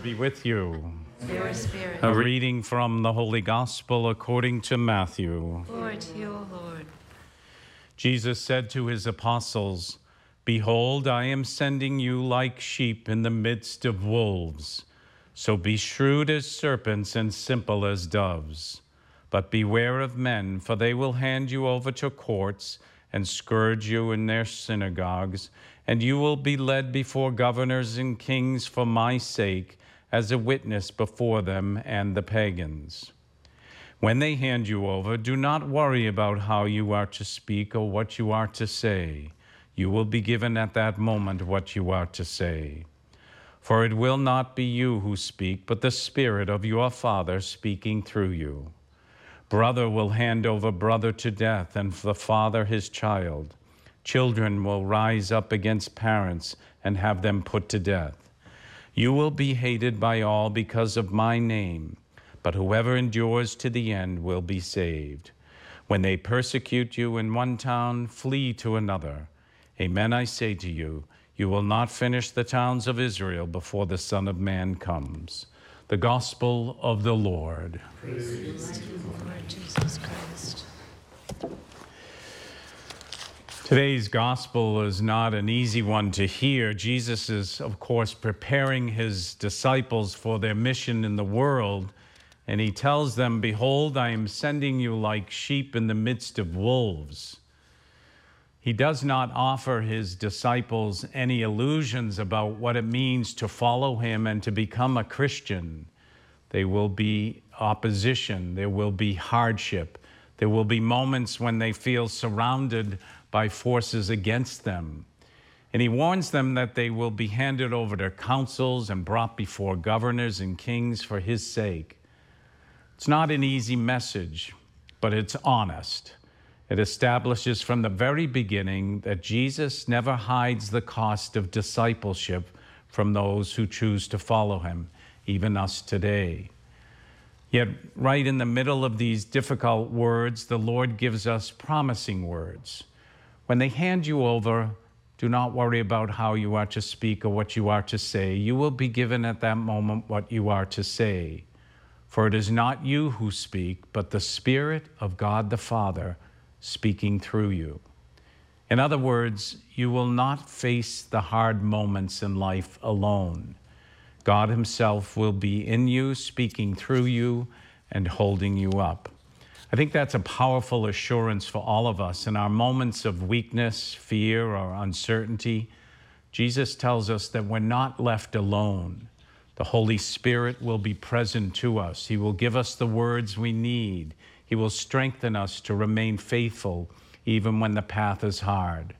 be with you. Your spirit. A reading from the Holy Gospel according to Matthew. Glory to you, O Lord. Jesus said to his apostles, "Behold, I am sending you like sheep in the midst of wolves. So be shrewd as serpents and simple as doves. But beware of men, for they will hand you over to courts and scourge you in their synagogues, and you will be led before governors and kings for my sake, as a witness before them and the pagans. When they hand you over, do not worry about how you are to speak or what you are to say. You will be given at that moment what you are to say. For it will not be you who speak, but the Spirit of your Father speaking through you. Brother will hand over brother to death, and the father his child. Children will rise up against parents and have them put to death. You will be hated by all because of my name, but whoever endures to the end will be saved. When they persecute you in one town, flee to another. Amen, I say to you, you will not finish the towns of Israel before the Son of Man comes." The Gospel of the Lord. Praise to you, Lord Jesus Christ. Today's gospel is not an easy one to hear. Jesus is, of course, preparing his disciples for their mission in the world, and he tells them, "Behold, I am sending you like sheep in the midst of wolves." He does not offer his disciples any illusions about what it means to follow him and to become a Christian. There will be opposition, there will be hardship, there will be moments when they feel surrounded by forces against them. And he warns them that they will be handed over to councils and brought before governors and kings for his sake. It's not an easy message, but it's honest. It establishes from the very beginning that Jesus never hides the cost of discipleship from those who choose to follow him, even us today. Yet, right in the middle of these difficult words, the Lord gives us promising words. When they hand you over, do not worry about how you are to speak or what you are to say. You will be given at that moment what you are to say. For it is not you who speak, but the Spirit of God the Father speaking through you. In other words, you will not face the hard moments in life alone. God himself will be in you, speaking through you, and holding you up. I think that's a powerful assurance for all of us. In our moments of weakness, fear, or uncertainty, Jesus tells us that we're not left alone. The Holy Spirit will be present to us. He will give us the words we need. He will strengthen us to remain faithful even when the path is hard.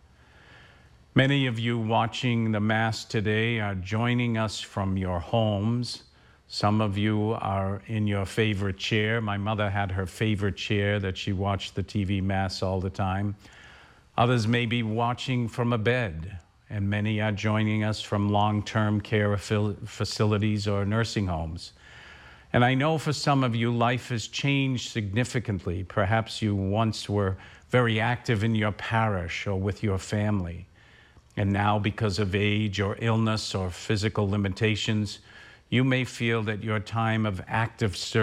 Many of you watching the Mass today are joining us from your homes. Some of you are in your favorite chair. My mother had her favorite chair that she watched the TV Mass all the time. Others may be watching from a bed, and many are joining us from long-term care facilities or nursing homes. And I know for some of you, life has changed significantly. Perhaps you once were very active in your parish or with your family. And now, because of age or illness or physical limitations, you may feel that your time of active service